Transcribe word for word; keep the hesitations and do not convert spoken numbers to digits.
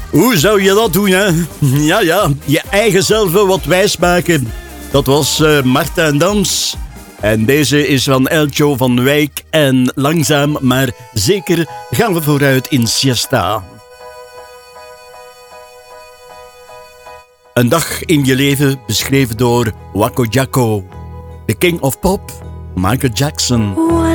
Hoe zou je dat doen, hè? Ja, ja, je eigen zelf wat wijs maken. Dat was uh, Marta en Dans. En deze is van Eltjo van Wijk. En langzaam, maar zeker gaan we vooruit in Siesta. Een dag in je leven beschreven door Wako Jacko. The King of Pop, Michael Jackson.